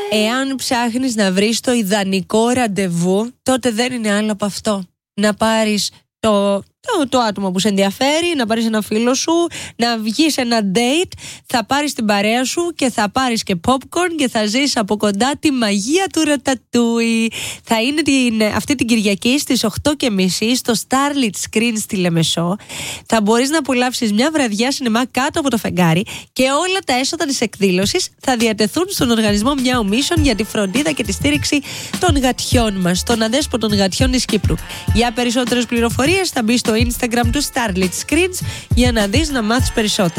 Εάν ψάχνεις να βρεις το ιδανικό ραντεβού, τότε δεν είναι άλλο από αυτό. Να πάρεις το άτομο που σε ενδιαφέρει, να πάρεις ένα φίλο σου, να βγεις ένα date, θα πάρεις την παρέα σου και θα πάρεις και popcorn και θα ζεις από κοντά τη μαγεία του ρατατούι. Θα είναι αυτή την Κυριακή στις 8:30 στο Starlit Screen στη Λεμεσό. Θα μπορείς να απολαύσεις μια βραδιά σινεμά κάτω από το φεγγάρι και όλα τα έσοδα της εκδήλωσης θα διατεθούν στον οργανισμό Meow Mission για τη φροντίδα και τη στήριξη των γατιών μας, των αδέσποτων γατιών της Κύπρου. Για περισσότερες πληροφορίες θα μπεις στο Instagram του Starlit Screens για να δεις, να μάθεις περισσότερα.